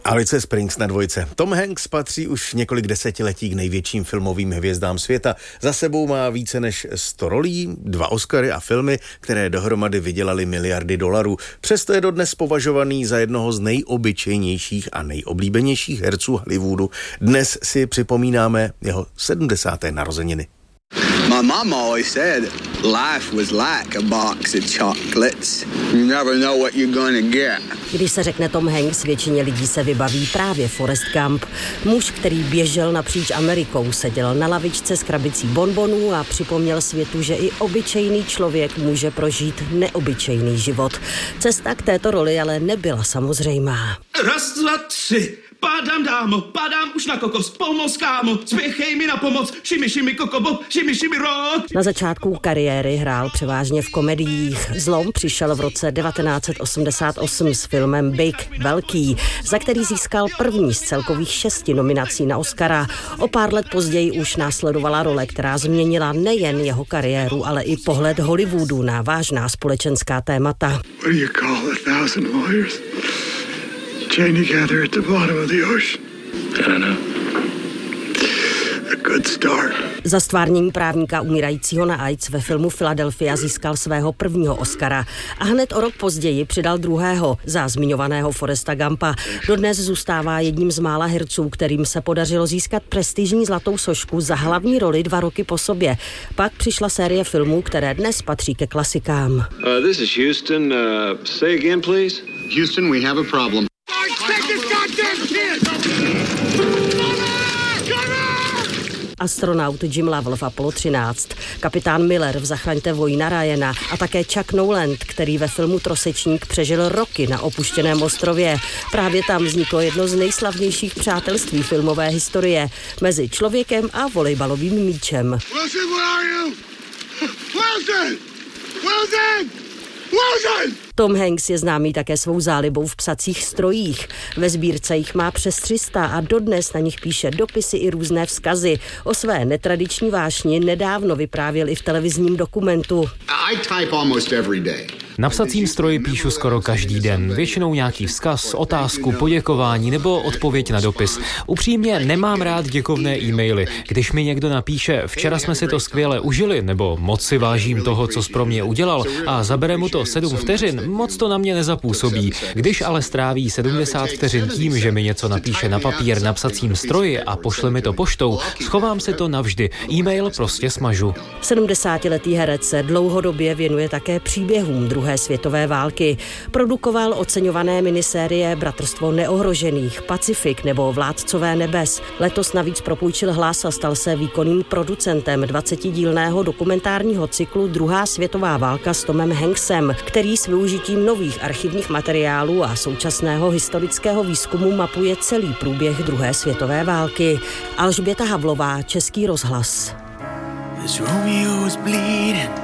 Alice Springs na dvojce. Tom Hanks patří už několik desetiletí k největším filmovým hvězdám světa. Za sebou má více než 100 rolí, 2 Oscary a filmy, které dohromady vydělaly miliardy dolarů. Přesto je dodnes považovaný za jednoho z nejobyčejnějších a nejoblíbenějších herců Hollywoodu. Dnes si připomínáme jeho 70. narozeniny. My mom always said life was like a box of chocolates. You never know what you're gonna get. Když se řekne Tom Hanks, většině lidí se vybaví právě Forrest Gump. Muž, který běžel napříč Amerikou, seděl na lavičce s krabicí bonbonů a připomněl světu, že i obyčejný člověk může prožít neobyčejný život. Cesta k této roli ale nebyla samozřejmá. 1, 2, 3. Pádám, dámo, pádám už na kokos, pomoz, kámo, spěchej mi na pomoc, šimi, šimi, kokobo, šimi, šimi, rock. Na začátku kariéry hrál převážně v komediích. Zlom přišel v roce 1988 s filmem Big, velký, za který získal první z celkových 6 nominací na Oscara. O pár let později už následovala role, která změnila nejen jeho kariéru, ale i pohled Hollywoodu na vážná společenská témata. What do you call 1,000 lawyers? Chained together at the bottom of the ocean. I don't know. A good start. Za stvárnění právníka umírajícího na AIDS ve filmu Philadelphia získal svého prvního Oscara a hned o rok později přidal druhého za zmiňovaného Forresta Gumpa. Dodnes zůstává jedním z mála herců, kterým se podařilo získat prestižní zlatou sošku za hlavní roli 2 roky po sobě. Pak přišla série filmů, které dnes patří ke klasikám. This is Houston. Say again, please. Houston, we have a problem. Astronaut Jim Lovell v Apollo 13, kapitán Miller v Zachraňte vojína Ryana a také Chuck Noland, který ve filmu Trosečník přežil roky na opuštěném ostrově. Právě tam vzniklo jedno z nejslavnějších přátelství filmové historie mezi člověkem a volejbalovým míčem. Wilson, where are you? Wilson! Wilson! Wilson! Tom Hanks je známý také svou zálibou v psacích strojích. Ve sbírce jich má přes 300 a dodnes na nich píše dopisy i různé vzkazy. O své netradiční vášni nedávno vyprávěl i v televizním dokumentu. I type almost every day. Na psacím stroji píšu skoro každý den. Většinou nějaký vzkaz, otázku, poděkování nebo odpověď na dopis. Upřímně nemám rád děkovné e-maily. Když mi někdo napíše, včera jsme si to skvěle užili, nebo moc si vážím toho, co jsi pro mě udělal a zabere mu to 7 vteřin, moc to na mě nezapůsobí. Když ale stráví 70 vteřin tím, že mi něco napíše na papír na psacím stroji a pošle mi to poštou, schovám si to navždy. E-mail prostě smažu. 70letý herec se dlouhodobě věnuje také příběhům druhé světové války. Produkoval oceňované minisérie Bratrstvo neohrožených, Pacifik nebo Vládcové nebes. Letos navíc propůjčil hlas a stal se výkonným producentem 20dílného dokumentárního cyklu Druhá světová válka s Tomem Hanksem, který s využitím nových archivních materiálů a současného historického výzkumu mapuje celý průběh druhé světové války. Alžběta Havlová, Český rozhlas. This Romeo is bleeding.